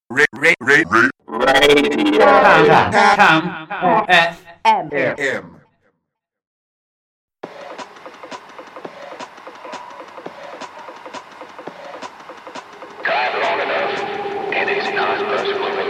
Come, M. M. Drive long enough, and it's not personal.